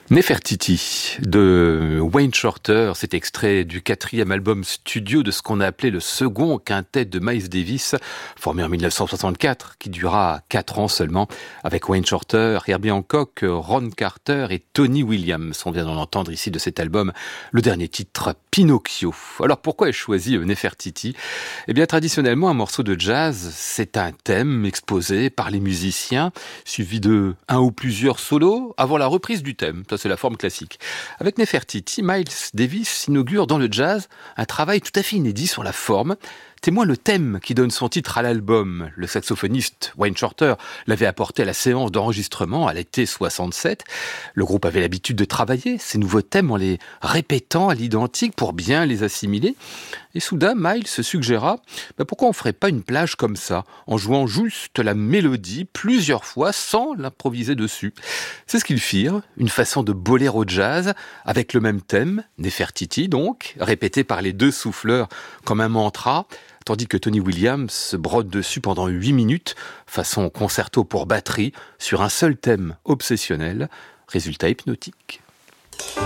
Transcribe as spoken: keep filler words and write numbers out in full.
Nefertiti de Wayne Shorter, cet extrait du quatrième album studio de ce qu'on a appelé le second quintet de Miles Davis, formé en dix-neuf cent soixante-quatre, qui dura quatre ans seulement, avec Wayne Shorter, Herbie Hancock, Ron Carter et Tony Williams. On vient d'en entendre ici de cet album le dernier titre, Pinocchio. Alors pourquoi ai-je choisi Nefertiti ? Eh bien traditionnellement, un morceau de jazz, c'est un thème exposé par les musiciens, suivi de un ou plusieurs solos avant la reprise du thème. Ça, c'est la forme classique. Avec Nefertiti, Miles Davis inaugure dans le jazz un travail tout à fait inédit sur la forme. Témoin le thème qui donne son titre à l'album. Le saxophoniste Wayne Shorter l'avait apporté à la séance d'enregistrement à l'été soixante-sept. Le groupe avait l'habitude de travailler ces nouveaux thèmes en les répétant à l'identique pour bien les assimiler. Et soudain, Miles se suggéra bah pourquoi on ferait pas une plage comme ça, en jouant juste la mélodie plusieurs fois sans l'improviser dessus. C'est ce qu'ils firent, une façon de boléro jazz avec le même thème, Nefertiti donc, répété par les deux souffleurs comme un mantra, tandis que Tony Williams se brode dessus pendant huit minutes, façon concerto pour batterie, sur un seul thème obsessionnel, résultat hypnotique.